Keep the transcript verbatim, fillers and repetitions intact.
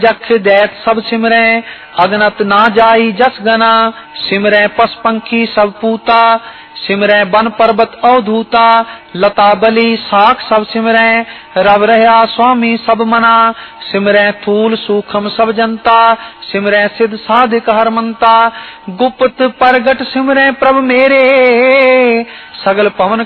जक्ष दैत सब सिमरै, अगनत ना जाई जस गना, सिमरै पस पंखी सब पूता, सिमरै बन पर्वत अवधूता, लता बलि साख सब सिमरै, रव रहा स्वामी सब मना, सिमरै थूल सूखम सब जनता, सिमरै सिद्ध साधिक हरमंता, गुप्त परगट सिमरै प्रभ मेरे, सगल पवन